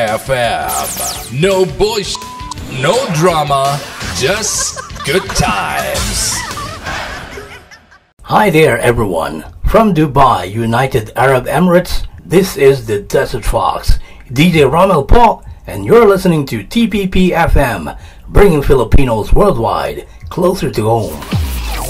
FM. No bullshit, no drama, just good times. Hi there everyone. From Dubai, United Arab Emirates, this is the Desert Fox, DJ Ramel Paul, and you're listening to TPP FM, bringing Filipinos worldwide closer to home.